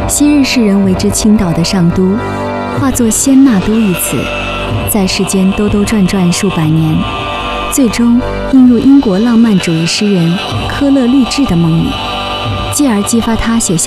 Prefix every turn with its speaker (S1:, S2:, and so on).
S1: 昔日世人为之倾倒的上都，化作仙纳都一词，在世间兜兜转转数百年，最终映入英国浪漫主义诗人科勒律治的梦里，继而激发他写下